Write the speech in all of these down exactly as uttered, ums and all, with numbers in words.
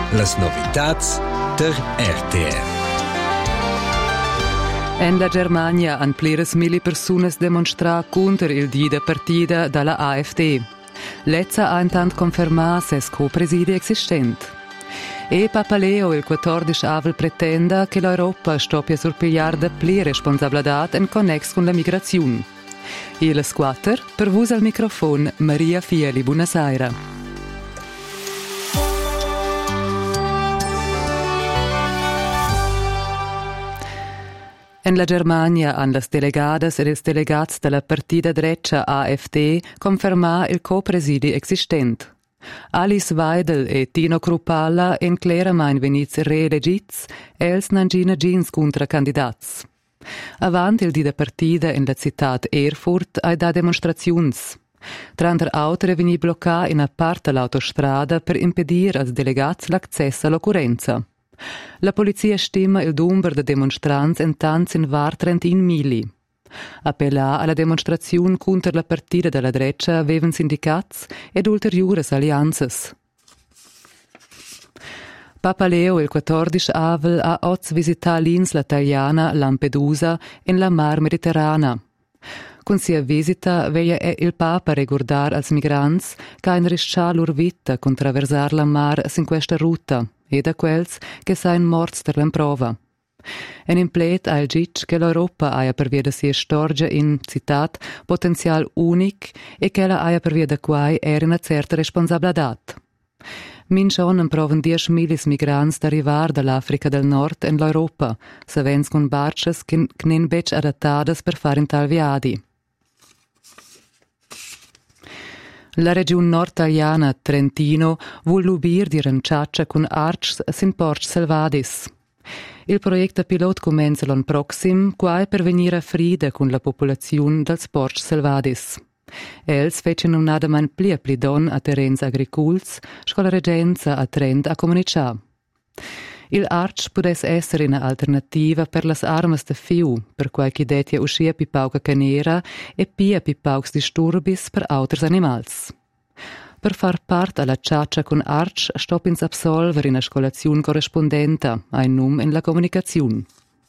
Las novitats der R T R. En la Germania han pliras mille personas demonstrar contro il di da partida dalla A F D. Lezza ha intant confermat ses co-presidi existent. E Papa Leo il quattordici avril pretenda che l'Europa stoppia surpigliar da pli responsabilitat en connex con la migrazione. E la squatter per vus al microfon Maria Fieli, buonasera. En la Germania han las delegadas e les delegats della partida dreccia A F D confermar il co-presidi existent. Alice Weidel e Tino Kruppalla en claramain venits reelegits, els n'angina gins contra candidats. Avant il di da partida in la città Erfurt hai da demonstraziuns. Trander autere veni bloccar in a parte l'autostrada per impedir als delegats l'access all'occorrenza. La polizia stima il numero de demonstrants en tanz in var trentin mili. Appellà alla demonstrazione contro la partita della dreccia avevan sindicats ed ulteriores allianzas. Papa Leo il quattordici avril ha oz visità l'insula italiana Lampedusa in la Mar Mediterrana. Con sia visita veia il Papa ricordar als migrants che han riscià lur vita con traversar la mar sin questa ruta ed a quels che sain morts per l'improva. En implet ha il gic che l'Europa aia per via da sia storgia in, citat, potenzial unic e che la aia per via da quai era una certa responsabilitat. Minchon improvan dies milis migrants d'arrivar dall'Africa del Nord in l'Europa, savens con barches che nen bec adattadas per fare in tal viadi. La regione nord-italiana Trentino vuol lubir di ranciaccia con arcs sin porcs selvadis. Il progetto pilot comenza l'anno proxim, quai per venire a frida con la popolazione dels porcs selvadis. Els fecen un nadaman pli a pli don a terrens agricults, scola regenza a Trent a comunicà. Il arch pudes essere una alternativa per las armas de fiu, per qualche detia uscia pi pauca canera e pia pi paucs disturbis per auters animals. Per far part alla ciaccia con arch stoppins absolver in a scolazione corrispondenta, ein num in la comunicazione.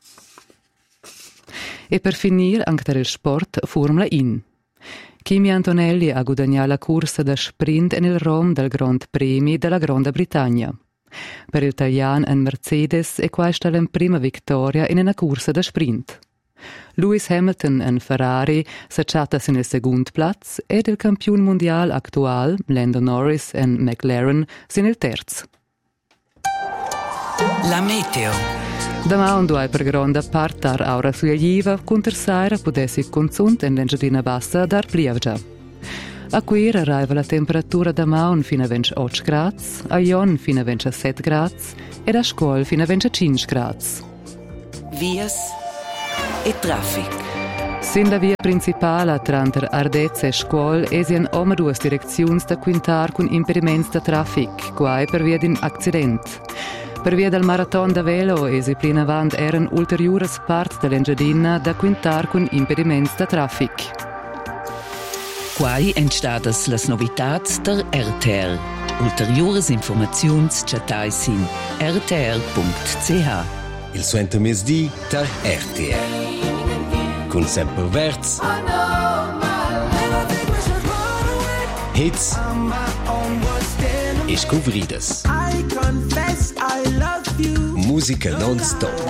E per finir anche per il sport Formula uno. Kimi Antonelli ha guadagnato la corsa da sprint nel Rom del Grand Premi della Grande Bretagna. Per il italiano en Mercedes è questa la prima vittoria in una corsa da sprint. Lewis Hamilton en Ferrari s'acciattas in il second plaz ed il campione mondiale actual, Lando Norris en McLaren, sin il terz. La meteo. Demà un duai per gronda partar aura sugliagiva, con terzaira potessi consunt en l'engiadina bassa dar pliavgia. A quir arriva la temperatura da maun fino a ventotto gradi, a Jon fino a ventisette gradi ed a Scol fino a venticinque gradi. Vias e traffic. Sin la via principale tra Ardezza e Scol esien oma duas direziuns da quintar con impediments da traffic, quai per via d'un accident. Per via del marathon da velo esi plin avant eran ulteriores part dell'engiadina da quintar con impediments da traffic. Quai entstadas las novitats der R T R. Ulteriores informaziuns chatais in r t r punct c h. Il suento mesdì der R T R. Con sempre verz. Hits. E scovridas. Musica non-stop.